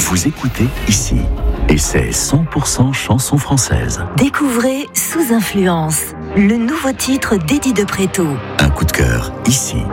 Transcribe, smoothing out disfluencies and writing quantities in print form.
vous écoutez ici. Et c'est 100% chanson française. Découvrez Sous Influence, le nouveau titre d'Eddie de Préto. Un coup de cœur ici.